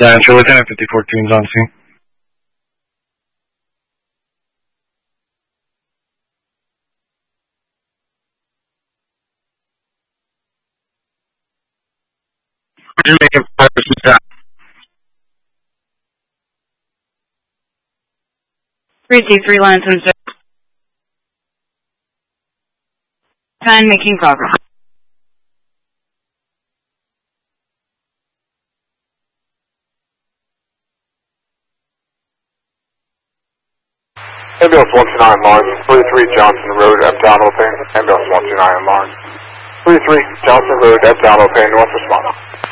Yeah, and Lieutenant 5014 is on scene. You're making progress with that. 323 lines and 10 making progress. Ambulance 129 Mars, 33 Johnson Road, abdominal pain. Ambulance 129 Mars, 33 Johnson Road, abdominal pain, north response.